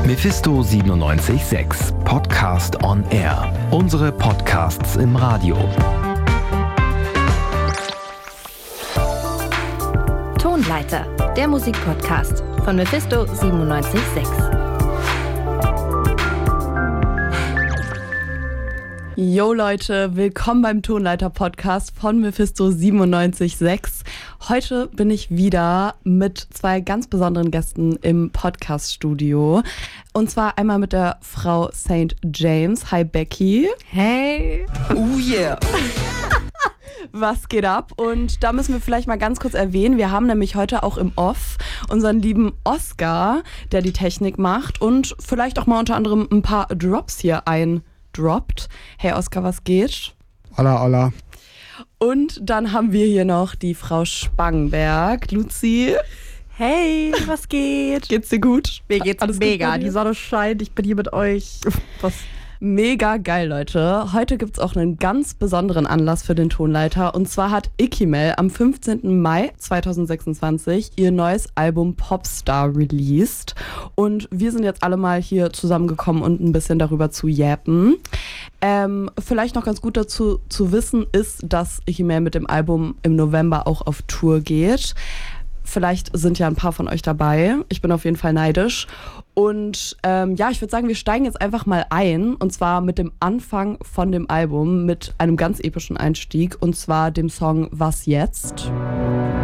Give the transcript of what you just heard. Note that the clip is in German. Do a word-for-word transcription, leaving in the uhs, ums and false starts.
Mephisto siebenundneunzig Komma sechs Podcast on Air. Unsere Podcasts im Radio. Tonleiter, der Musikpodcast von Mephisto siebenundneunzig Komma sechs. Yo Leute, willkommen beim Tonleiter-Podcast von Mephisto siebenundneunzig Komma sechs. Heute bin ich wieder mit zwei ganz besonderen Gästen im Podcast-Studio. Und zwar einmal mit der Frau Saint James. Hi Becky. Hey. Oh yeah. Was geht ab? Und da müssen wir vielleicht mal ganz kurz erwähnen, wir haben nämlich heute auch im Off unseren lieben Oscar, der die Technik macht und vielleicht auch mal unter anderem ein paar Drops hier eindroppt. Hey Oscar, was geht? Hola, hola. Und dann haben wir hier noch die Frau Spangenberg. Luzi. Hey, was geht? Geht's dir gut? Mir geht's Alles mega. gut? Die Sonne scheint, ich bin hier mit euch. Was? Mega geil, Leute. Heute gibt's auch einen ganz besonderen Anlass für den Tonleiter. Und zwar hat Ikimel am fünfzehnten Mai zweitausendsechsundzwanzig ihr neues Album Popstar released. Und wir sind jetzt alle mal hier zusammengekommen und ein bisschen darüber zu yappen. Ähm, vielleicht noch ganz gut dazu zu wissen ist, dass Ikimel mit dem Album im November auch auf Tour geht. Vielleicht sind ja ein paar von euch dabei. Ich bin auf jeden Fall neidisch. Und ähm, ja, ich würde sagen, wir steigen jetzt einfach mal ein. Und zwar mit dem Anfang von dem Album, mit einem ganz epischen Einstieg. Und zwar dem Song Was jetzt?